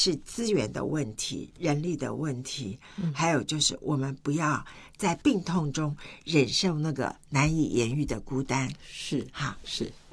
是资源的问题、人力的问题，还有就是我们不要在病痛中忍受那个难以言喻的孤单。 是好， 是。